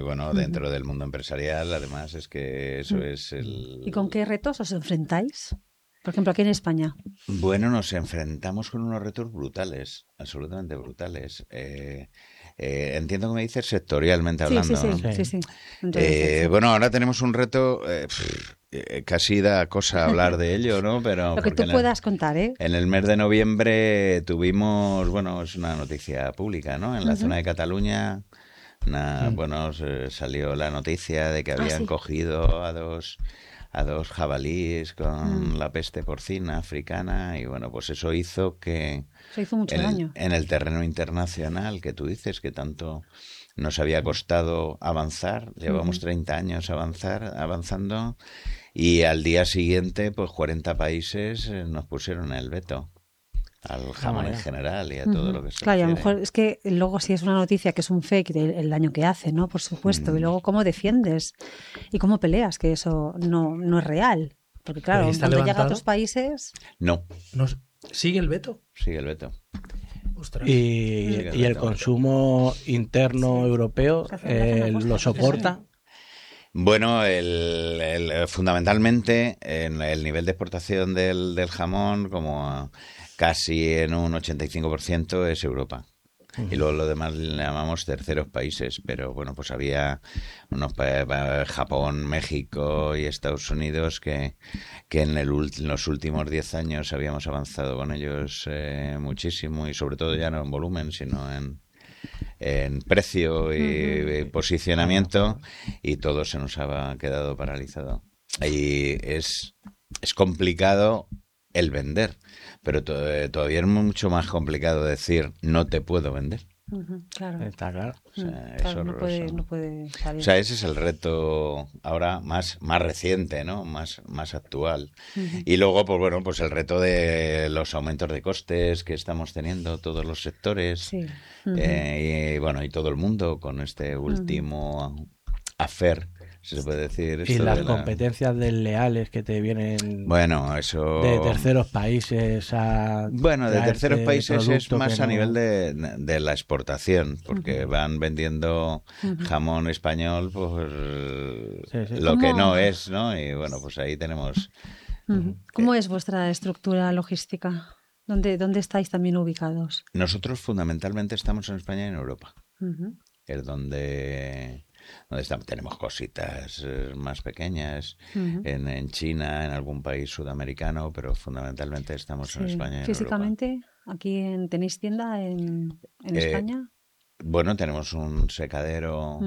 bueno, dentro del mundo empresarial, además, es que eso es ¿Y con qué retos os enfrentáis? Por ejemplo, aquí en España. Bueno, nos enfrentamos con unos retos brutales, absolutamente brutales. Entiendo que me dices sectorialmente Sí, sí, hablando, sí, ¿no? sí, sí. Entonces, Bueno, ahora tenemos un reto, casi da cosa hablar de ello, ¿no? Pero lo que porque tú puedas contar, ¿eh? en el mes de noviembre tuvimos, bueno, es una noticia pública, ¿no? En la zona de Cataluña, bueno, salió la noticia de que habían Sí. cogido a dos jabalíes con la peste porcina africana y bueno, pues eso hizo que Se hizo mucho daño. en el terreno internacional que tú dices que tanto nos había costado avanzar, llevamos 30 años avanzando y al día siguiente pues 40 países nos pusieron el veto al jamón en general y a todo lo que se Claro, y a lo refiere. mejor es que luego si es una noticia que es un fake del daño que hace, ¿no? Por supuesto. Y luego cómo defiendes y cómo peleas que eso no es real. Porque claro, cuando llega a otros países... No. ¿Sigue el veto? Sigue el veto. Ostras. ¿Y el consumo interno europeo lo soporta? Bueno, fundamentalmente en el nivel de exportación del jamón, como casi en un 85% es Europa. Y luego lo demás le llamamos terceros países, pero bueno, pues había unos Japón, México y Estados Unidos que en los últimos 10 años habíamos avanzado con ellos muchísimo y sobre todo ya no en volumen, sino en precio y posicionamiento y todo se nos ha quedado paralizado. Y es complicado el vender, pero todavía es mucho más complicado decir no te puedo vender. Claro. Está claro. O sea, es Claro, horroroso. no puede salir. O sea, ese es el reto ahora más reciente, ¿no? Más actual. Y luego, pues bueno, pues el reto de los aumentos de costes que estamos teniendo todos los sectores. Sí. Y bueno, y todo el mundo con este último affair, si se puede decir. Y las competencias desleales que te vienen eso de terceros países Bueno, de terceros países es más a nivel de la exportación, porque van vendiendo jamón español, pues lo que no es, ¿no? Y bueno, pues ahí tenemos... ¿Cómo es vuestra estructura logística? ¿Dónde estáis también ubicados? Nosotros fundamentalmente estamos en España y en Europa. Es donde estamos. Tenemos cositas más pequeñas en China, en algún país sudamericano, pero fundamentalmente estamos en España y en ¿Físicamente? Europa. ¿Aquí tenéis tienda en España? Bueno, tenemos un secadero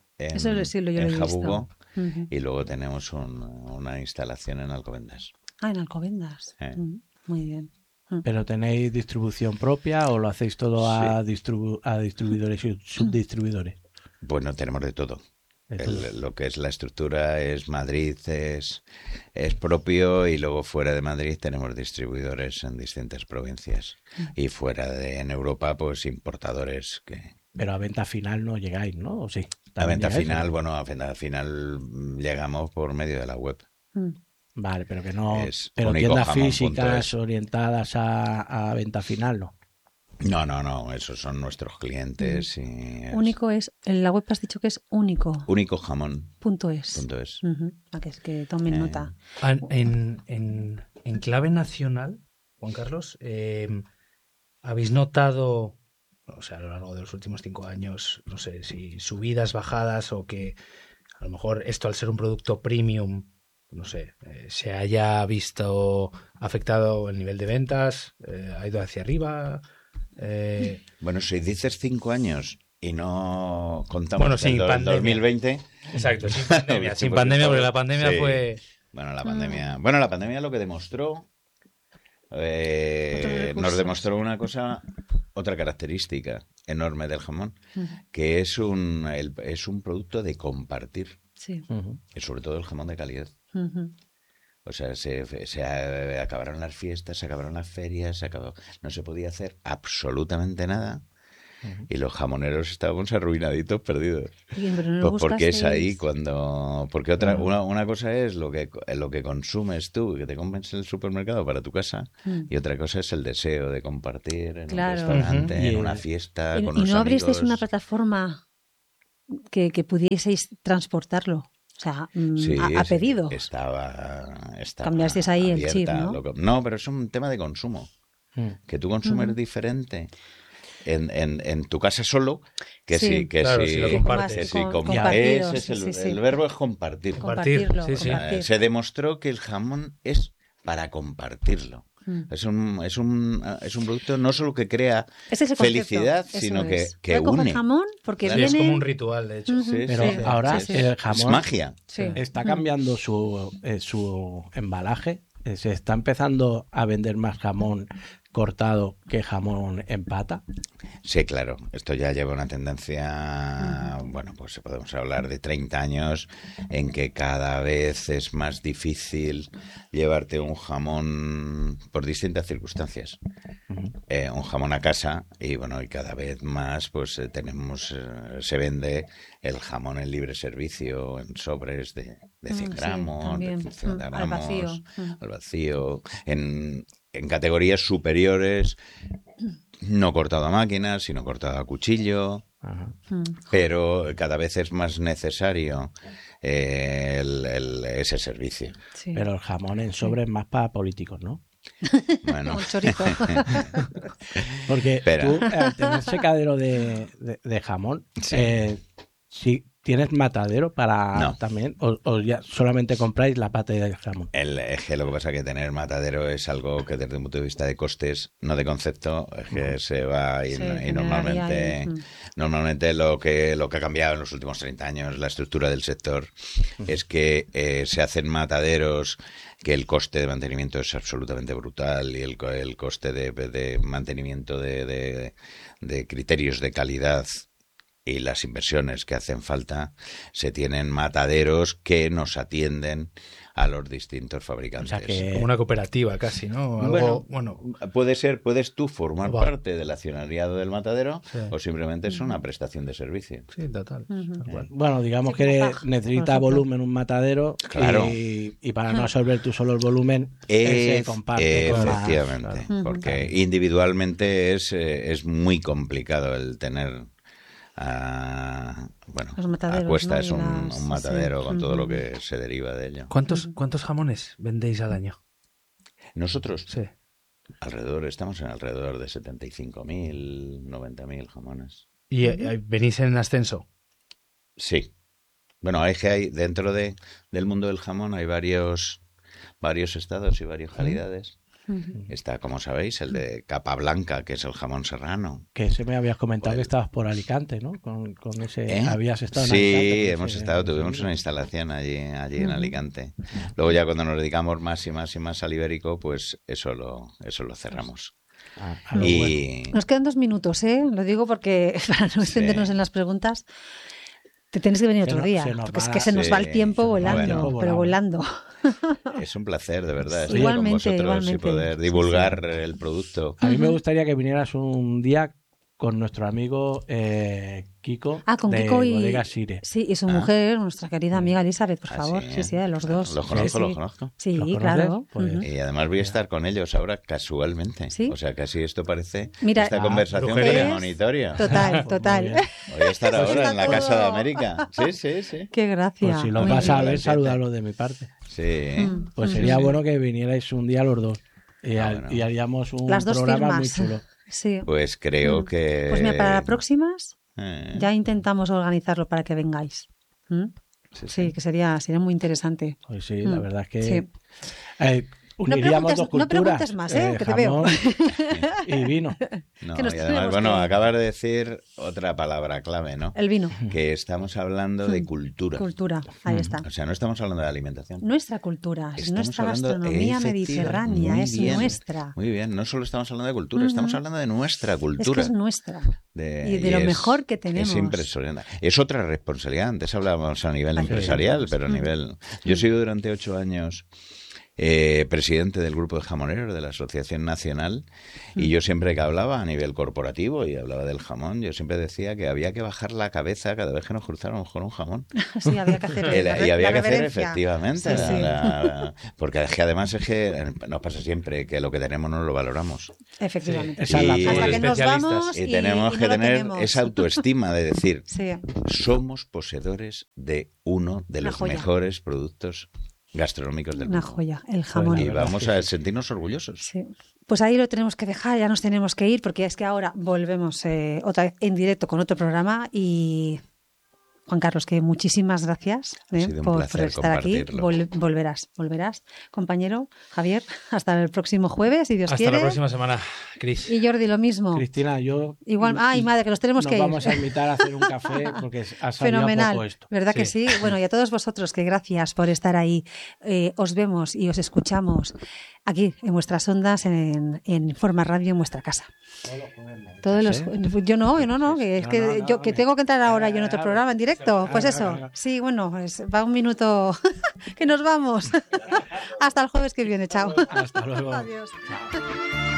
en Jabugo y luego tenemos una instalación en Alcobendas. En Alcobendas. Muy bien. ¿Pero tenéis distribución propia o lo hacéis todo a distribuidores y subdistribuidores? Bueno, tenemos de todo. Lo que es la estructura es Madrid, es propio y luego fuera de Madrid tenemos distribuidores en distintas provincias. Y en Europa, pues importadores que... Pero a venta final no llegáis, ¿no? ¿O sí? A venta final, bueno, a venta final llegamos por medio de la web. Vale, pero que no. Es pero tiendas físicas orientadas a venta final, ¿no? No, esos son nuestros clientes. Único es, en la web has dicho que es único. Únicojamón.es. Para que tomen nota. En clave nacional, Juan Carlos, ¿habéis notado, o sea, a lo largo de los últimos 5 años, no sé, si subidas, bajadas o que a lo mejor esto al ser un producto premium, no sé, se haya visto afectado el nivel de ventas, ha ido hacia arriba? Bueno, si dices 5 años y no contamos sin el 2020... Exacto, sin pandemia, sin pandemia, porque la pandemia fue... Bueno, la pandemia lo que demostró, nos demostró otra característica enorme del jamón, que es un producto de compartir. Sí. Y sobre todo el jamón de calidad. O sea, se acabaron las fiestas, se acabaron las ferias, no se podía hacer absolutamente nada. Y los jamoneros estábamos arruinaditos, perdidos. Pues porque es ahí porque una cosa es lo que consumes tú, que te compras en el supermercado para tu casa, y otra cosa es el deseo de compartir en un restaurante, en una fiesta, con unos amigos. ¿Y no abristeis una plataforma que pudieseis transportarlo. O sea, Sí, a pedido. Estaba Cambiasteis ahí el chip, abierta, ¿no? No, pero es un tema de consumo. Que tú consumes diferente en tu casa solo que Sí. Claro, si lo compartes. Compartido, Ese es sí. el verbo es compartir. Compartirlo. Sí, sí. Compartir. Se demostró que el jamón es para compartirlo. Es un producto no solo que crea Ese es el concepto, felicidad, eso sino es. que Voy a coger une. jamón porque Claro. Es viene... como un ritual, de hecho. Sí, Pero sí, ahora sí. el es jamón magia. Sí. está cambiando su embalaje. Se está empezando a vender más jamón cortado que jamón en pata. Sí, claro. Esto ya lleva una tendencia, bueno, pues podemos hablar de 30 años en que cada vez es más difícil llevarte un jamón por distintas circunstancias. Un jamón a casa y bueno, y cada vez más pues se vende el jamón en libre servicio en sobres de 100 gramos, de 50 al gramos, vacío. al vacío, en categorías superiores, no cortado a máquina, sino cortado a cuchillo. Ajá. Pero cada vez es más necesario ese servicio. Sí. Pero el jamón en sobre es más para políticos, ¿no? Bueno, Como el chorizo. Porque Espera. tú, al tener secadero de jamón, Sí. si tienes matadero para No. también, o ya solamente compráis la pata del jamón. es que lo que pasa es que tener matadero es algo que desde un punto de vista de costes, no de concepto, es que se va y, Sí, y normalmente, normalmente lo que ha cambiado en los últimos 30 años, la estructura del sector, es que se hacen mataderos que el coste de mantenimiento es absolutamente brutal y el coste de mantenimiento de criterios de calidad y las inversiones que hacen falta, se tienen mataderos que nos atienden a los distintos fabricantes. O sea que- Como una cooperativa casi, ¿no? Algo, bueno, puedes tú formar Va. parte del accionariado del matadero Sí. o simplemente es una prestación de servicio. sí, total. Tal cual. Bueno, digamos Sí, como que Paj, por necesita ejemplo. volumen un matadero Claro. y para no absorber tú solo el volumen, se comparte con más, Efectivamente, claro. porque individualmente es muy complicado el tener Los mataderos, a cuesta ¿no? es Y las- un matadero sí. con todo lo que se deriva de ello. ¿Cuántos jamones vendéis al año? Nosotros Sí. estamos en alrededor de 75.000, 90.000 jamones. ¿Y venís en ascenso? Sí. Bueno, es que hay dentro del mundo del jamón hay varios estados y varias calidades. Está, como sabéis, el de capa blanca, que es el jamón serrano. Que se me habías comentado Pues- que estabas por Alicante, ¿no? Con ese... ¿Eh? Habías estado en Sí, Alicante. con hemos ese- estado, con ese tuvimos libro. una instalación allí en Alicante. Luego ya cuando nos dedicamos más y más al ibérico, pues eso lo cerramos. Bueno. Y Nos quedan 2 minutos, ¿eh? Lo digo porque para no extendernos en las preguntas, te tienes que venir Se otro nos- día. se nos Porque es va- que se nos sí, va el tiempo se nos va el volando, tiempo pero volando. es un placer, de verdad, estar Igualmente, con vosotros igualmente. y poder Sí, divulgar el producto. A mí me gustaría que vinieras un día con nuestro amigo Kiko Con de Kiko y... Bodega Sire. Sí, y su mujer, nuestra querida amiga Elizabeth, por Ah, favor. sí, Sí, sí, de los dos. Lo Sí, conozco, sí. lo conozco. Sí, ¿Los conoces? claro. Pues- Ujú. Y además voy a estar con ellos ahora casualmente. ¿Sí? O sea, casi esto parece Mira, esta conversación brujería. premonitoria. Total, Pues muy total. bien. Voy a estar ahora está en la todo. Casa de América. Sí, sí, sí. Qué gracia. Pues si los Muy vas a bien. ver, salúdalo de mi parte. Sí. Pues Sí, sería sí. bueno que vinierais un día los dos y, Bueno. y haríamos un Las dos programa muy firmas. chulo. Sí. Pues creo que... Pues mira, para las próximas Eh, ya intentamos organizarlo para que vengáis. ¿Mm? sí, Sí, que sería muy interesante. Pues sí, la verdad es que Sí. uniríamos dos no culturas. preguntes más, que te veo. jamón y vino. No, que nos y además, tenemos bueno, que- acabas de decir otra palabra clave, ¿no? El vino, Que estamos hablando de cultura. cultura, ahí está. O sea, no estamos hablando de alimentación. Nuestra cultura, es Estamos nuestra hablando- gastronomía efectivamente, mediterránea, muy es bien, nuestra. Muy bien, no solo estamos hablando de cultura, estamos hablando de nuestra Es que cultura. es nuestra. y de lo mejor que tenemos. Es impresionante. Es otra responsabilidad. Antes hablábamos a nivel empresarial, pero a nivel... Yo he sido durante 8 años presidente del grupo de jamoneros de la Asociación Nacional, y yo siempre que hablaba a nivel corporativo y hablaba del jamón, yo siempre decía que había que bajar la cabeza cada vez que nos cruzáramos con un jamón. Sí, había que hacer y había que hacer efectivamente, porque es que además es que nos pasa siempre que lo que tenemos no lo valoramos. Efectivamente. Sí. Y, hasta que nos vamos y tenemos que tener esa autoestima de decir, sí, somos poseedores de uno de los mejores productos gastronómicos del mundo. Una joya, el jamón. Y vamos a sentirnos orgullosos. Sí. Pues ahí lo tenemos que dejar, ya nos tenemos que ir, porque es que ahora volvemos otra vez en directo con otro programa. Y Juan Carlos, que muchísimas gracias por estar aquí. Volverás, compañero Javier, hasta el próximo jueves, si Dios quiere. Hasta la próxima semana, Cris. Y Jordi, lo mismo. Cristina, yo... Igual, madre, que nos tenemos que ir. Vamos a invitar a hacer un café porque ha salido fenomenal, poco esto. ¿Verdad que sí? Bueno, y a todos vosotros, que gracias por estar ahí. Os vemos y os escuchamos aquí, en vuestras ondas, en Forma Radio, en vuestra casa. Todos los... Yo no, que es que yo que tengo que entrar ahora yo en otro programa en directo. Pues eso, sí, bueno, pues va un minuto que nos vamos. Hasta el jueves que viene, chao. Hasta luego. Adiós. Chao.